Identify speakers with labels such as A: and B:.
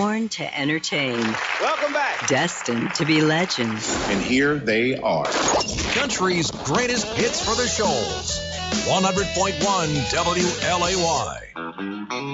A: born to entertain,
B: Welcome back.
A: destined to be legends.
C: And here they are.
D: Country's greatest hits for the shoals. 100.1 WLAY.